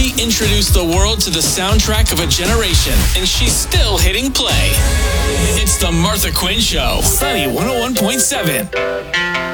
She introduced the world to the soundtrack of a generation, and she's still hitting play. It's the Martha Quinn Show, Sunny 101.7.